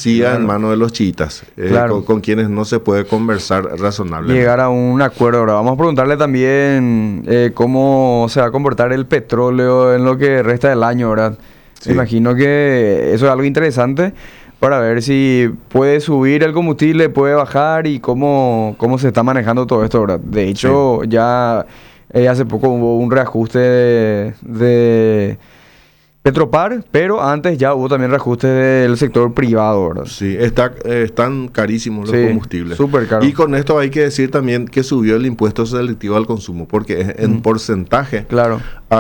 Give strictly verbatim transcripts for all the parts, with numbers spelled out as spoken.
siga Claro. en manos de los chiitas, eh, Claro. con, con quienes no se puede conversar razonablemente. Llegar a un acuerdo ahora. Vamos a preguntarle también eh, cómo se va a comportar el petróleo en lo que resta del año, ¿verdad? Sí. Me imagino que eso es algo interesante para ver si puede subir el combustible, puede bajar y cómo, cómo se está manejando todo esto, ¿verdad? De hecho, ya eh, hace poco hubo un reajuste de, de Petropar, pero antes ya hubo también reajuste del sector privado, ¿verdad? Sí, está, eh, están carísimos los Sí, combustibles. súper caro. Y con esto hay que decir también que subió el impuesto selectivo al consumo, porque es en Mm. porcentaje, Claro.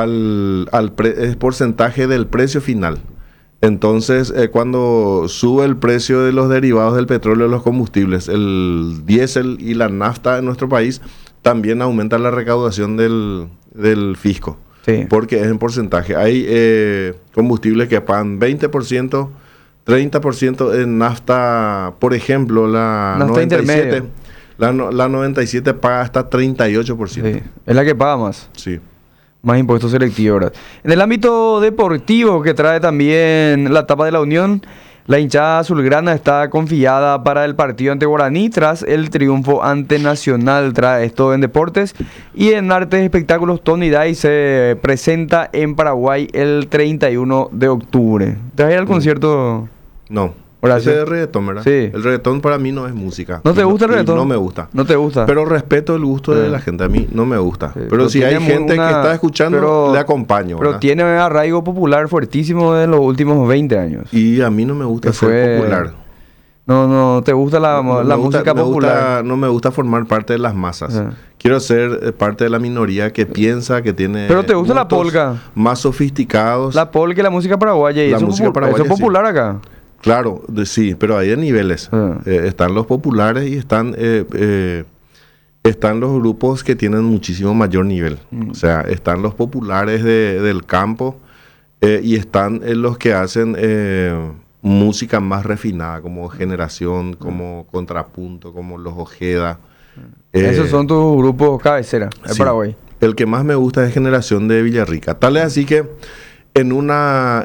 al, al pre- es porcentaje del precio final. Entonces, eh, cuando sube el precio de los derivados del petróleo y los combustibles, el diésel y la nafta en nuestro país, también aumenta la recaudación del, del fisco. Sí. Porque es en porcentaje. Hay eh, combustibles que pagan veinte por ciento, treinta por ciento en nafta, por ejemplo, la Nafta noventa y siete. intermedio. La, no- la noventa y siete paga hasta treinta y ocho por ciento. Sí, es la que paga más. Sí. Más impuestos selectivos, ¿verdad? En el ámbito deportivo que trae también la etapa de la Unión, la hinchada azulgrana está confiada para el partido ante Guaraní tras el triunfo ante Nacional. Trae esto en deportes. Y en artes y espectáculos, Tony Day se presenta en Paraguay el treinta y uno de octubre. ¿Te vas a ir al concierto? No. Horacio. Ese es reggaetón, ¿verdad? Sí. El reggaetón para mí no es música. ¿No te Y gusta el y reggaetón? No me gusta. ¿No te gusta? Pero respeto el gusto de Sí. la gente. A mí no me gusta. Sí, pero, pero si hay tiene gente una- que está escuchando, pero- le acompaño. Pero ¿verdad? tiene arraigo popular fuertísimo en los últimos veinte años. Y a mí no me gusta Que ser fue- popular. No, no, ¿te gusta la, No la me gusta- música me gusta- popular? no me gusta formar parte de las masas. Ajá. Quiero ser eh, parte de la minoría que piensa, que tiene ¿Pero te gusta la gustos polka? más sofisticados. La polka y la música paraguaya. Y La eso, música popu- paraguaya, eso es sí. popular acá. Claro, de- sí, pero hay de niveles. Ah. Eh, están los populares y están eh, eh, están los grupos que tienen muchísimo mayor nivel. Mm. O sea, están los populares de- del campo eh, y están eh, los que hacen eh, música más refinada, como Generación, como Contrapunto, como Los Ojeda. Eh, Esos son tus grupos cabecera de sí. Paraguay. El que más me gusta es Generación de Villarrica. Tal es así que en una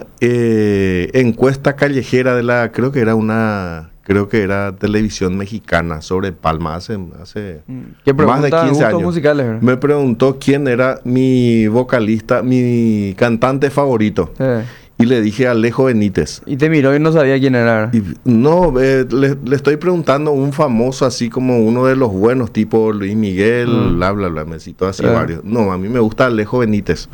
eh, encuesta callejera de la, creo que era una, creo que era televisión mexicana sobre Palma hace, hace ¿Qué más de pregunta? quince Gustos años. musicales, ¿verdad? Me preguntó quién era mi vocalista, mi cantante favorito. Eh. Y le dije Alejo Benítez. Y te miró y no sabía quién era. Y no, eh, le, le estoy preguntando a un famoso así como uno de los buenos, tipo Luis Miguel, Mm. bla, bla, bla, me citó así Ah. varios. No, a mí me gusta Alejo Benítez.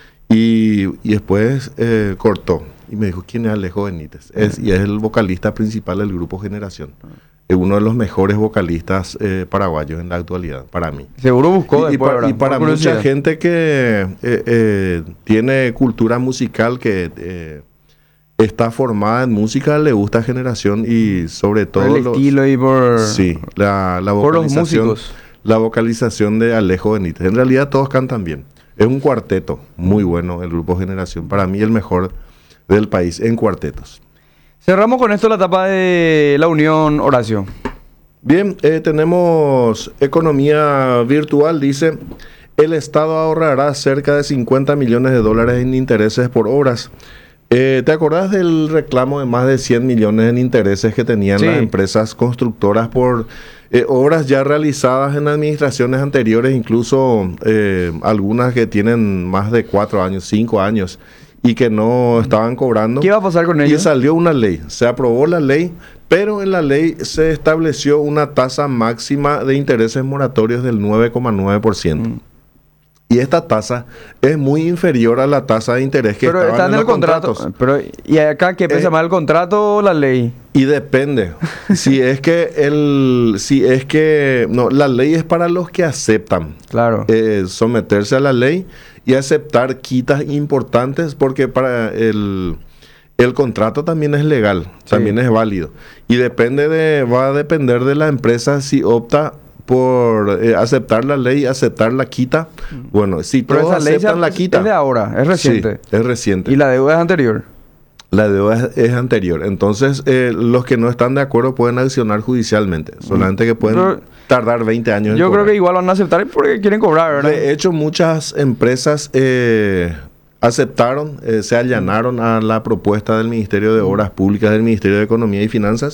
Y, y después eh, cortó y me dijo, ¿quién es Alejo Benítez? Es, y es el vocalista principal del grupo Generación. Es uno de los mejores vocalistas eh, paraguayos en la actualidad, para mí. Seguro buscó Y, y después, pa- ¿verdad? y para Por mucha curiosidad. gente que eh, eh, tiene cultura musical, que eh, está formada en música, le gusta Generación y sobre Por todo el los- estilo y por... sí, la, la por los vocalización, músicos. la vocalización de Alejo Benítez. En realidad todos cantan bien. Es un cuarteto muy bueno el grupo Generación. Para mí el mejor del país en cuartetos. Cerramos con esto la etapa de la Unión, Horacio. Bien, eh, tenemos economía virtual, dice, el Estado ahorrará cerca de cincuenta millones de dólares en intereses por obras. Eh, ¿te acordás del reclamo de más de cien millones en intereses que tenían Sí. las empresas constructoras por eh, obras ya realizadas en administraciones anteriores, incluso eh, algunas que tienen más de cuatro años, cinco años, y que no estaban cobrando? ¿Qué va a pasar con Y ellos? salió una ley, se aprobó la ley, pero en la ley se estableció una tasa máxima de intereses moratorios del nueve coma nueve por ciento. Mm. Y esta tasa es muy inferior a la tasa de interés que Pero estaban está en el los contrato. contratos. Pero, ¿y acá qué pesa Eh, más, el contrato o la ley? Y depende. si es que el, si es que no, la ley es para los que aceptan Claro. eh, someterse a la ley y aceptar quitas importantes, porque para el, el contrato también es legal, Sí. también es válido. Y depende de, va a depender de la empresa si opta por eh, aceptar la ley, aceptar la quita. Bueno, si Pero todos esa ley aceptan se- la quita. es de ahora, es reciente. Sí, es reciente. Y la deuda es anterior. La deuda es, es anterior. Entonces, eh, los que no están de acuerdo pueden accionar judicialmente. Solamente que pueden Pero- tardar veinte años en Yo creo cobrar. que igual van a aceptar porque quieren cobrar, ¿verdad? De hecho, muchas empresas eh, aceptaron, eh, se allanaron a la propuesta del Ministerio de Obras Públicas, del Ministerio de Economía y Finanzas,